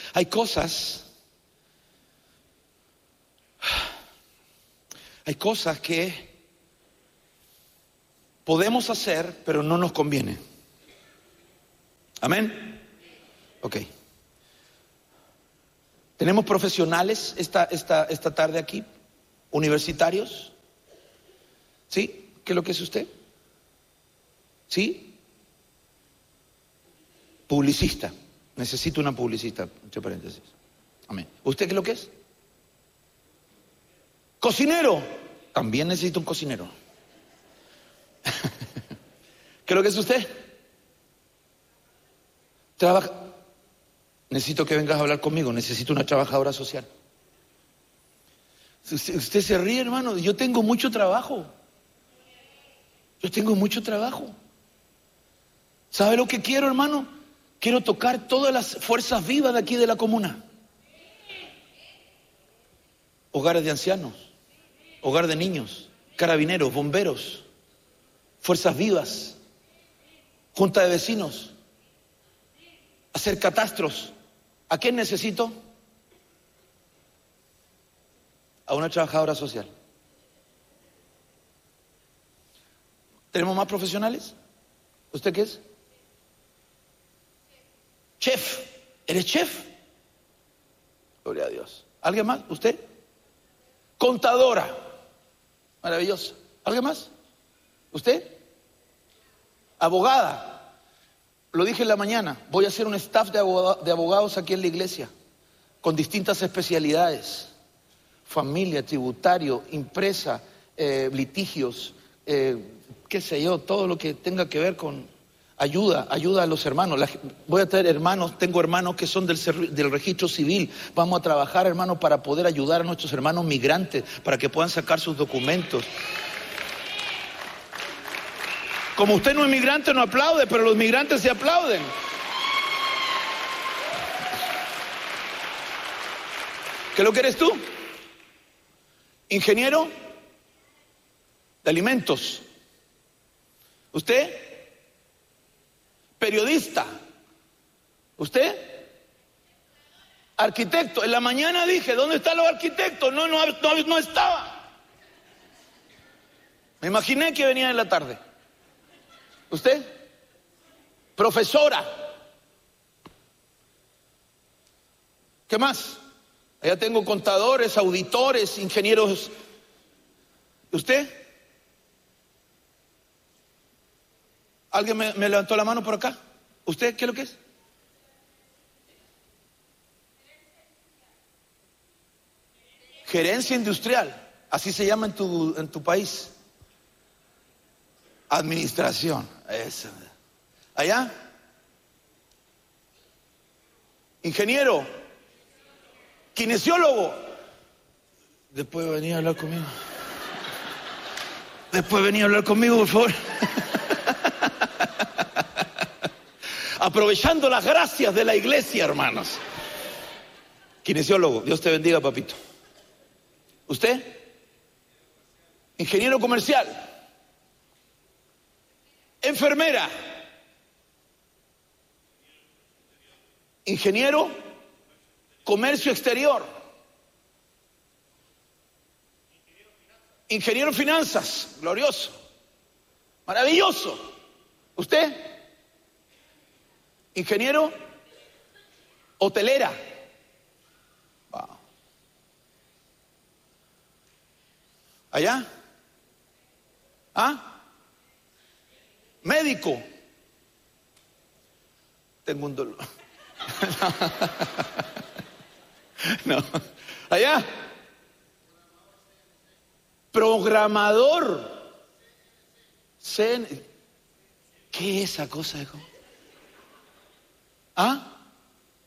Hay cosas que podemos hacer, pero no nos conviene. Amén. Ok. Tenemos profesionales esta tarde aquí, universitarios. ¿Sí? ¿Qué es lo que es usted? ¿Sí? Publicista. Necesito una publicista, entre paréntesis. Amén. ¿Usted qué es lo que es? Cocinero. También necesito un cocinero. ¿Qué es lo que es usted? Trabaja. Necesito que vengas a hablar conmigo. Necesito una trabajadora social. Usted se ríe, hermano. Yo tengo mucho trabajo. ¿Sabe lo que quiero, hermano? Quiero tocar todas las fuerzas vivas de aquí de la comuna. Hogares de ancianos, hogar de niños, carabineros, bomberos, fuerzas vivas, junta de vecinos, hacer catastros. ¿A quién necesito? A una trabajadora social. ¿Tenemos más profesionales? ¿Usted qué es? Chef. ¿Eres chef? Gloria a Dios. ¿Alguien más? ¿Usted? Contadora. Maravilloso. ¿Alguien más? ¿Usted? Abogada. Lo dije en la mañana. Voy a hacer un staff de abogados aquí en la iglesia, con distintas especialidades. Familia, tributario, empresa, litigios, qué sé yo, todo lo que tenga que ver con ayuda a los hermanos. Voy a traer hermanos, tengo hermanos que son del registro civil. Vamos a trabajar, hermanos, para poder ayudar a nuestros hermanos migrantes, para que puedan sacar sus documentos. Como usted no es migrante, no aplaude, pero los migrantes se aplauden. ¿Qué es lo que eres tú? Ingeniero de alimentos. ¿Usted? Periodista. ¿Usted? Arquitecto. En la mañana dije, ¿dónde están los arquitectos? No estaba. Me imaginé que venía en la tarde. ¿Usted? Profesora. ¿Qué más? Allá tengo contadores, auditores, ingenieros. ¿Usted? ¿Alguien me levantó la mano por acá? ¿Usted qué es lo que es? Gerencia industrial. Así se llama en tu país. Administración. Eso. ¿Allá? Ingeniero. Kinesiólogo. Después venía a hablar conmigo. Por favor. Aprovechando las gracias de la iglesia, hermanos. Kinesiólogo. Dios te bendiga, papito. ¿Usted? Ingeniero comercial. Enfermera. Ingeniero comercio exterior. Ingeniero finanzas. Glorioso. Maravilloso. ¿Usted? Ingeniero hotelera. Wow. ¿Allá? ¿Ah? Médico. Tengo un dolor. No. ¿Allá? Programador. ¿Qué es esa cosa? ¿Ah?